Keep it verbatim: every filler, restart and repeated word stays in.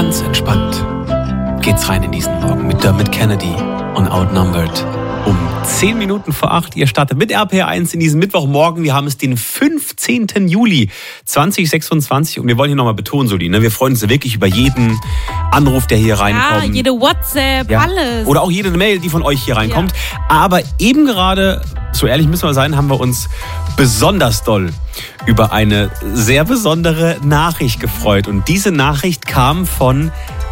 Ganz entspannt geht's rein in diesen Morgen mit Dermot Kennedy und Outnumbered. Um zehn Minuten vor acht, ihr startet mit R P R eins in diesem Mittwochmorgen. Wir haben es den fünfzehnten Juli zweitausendsechsundzwanzig und wir wollen hier nochmal betonen, Soli, ne? Wir freuen uns wirklich über jeden Anruf, der hier reinkommt. Ja, jede WhatsApp, ja. alles. Oder auch jede Mail, die von euch hier reinkommt. Ja. Aber eben gerade, so ehrlich müssen wir sein, haben wir uns besonders doll über eine sehr besondere Nachricht gefreut. Und diese Nachricht kam von